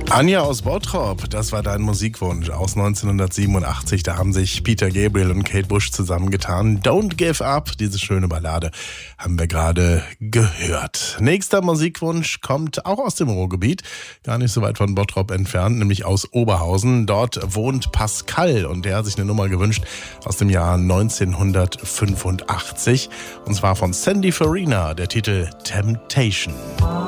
Anja aus Bottrop, das war dein Musikwunsch aus 1987. Da haben sich Peter Gabriel und Kate Bush zusammengetan. Don't Give Up, diese schöne Ballade, haben wir gerade gehört. Nächster Musikwunsch kommt auch aus dem Ruhrgebiet, gar nicht so weit von Bottrop entfernt, nämlich aus Oberhausen. Dort wohnt Pascal und der hat sich eine Nummer gewünscht aus dem Jahr 1985. Und zwar von Sandy Farina, der Titel Temptation.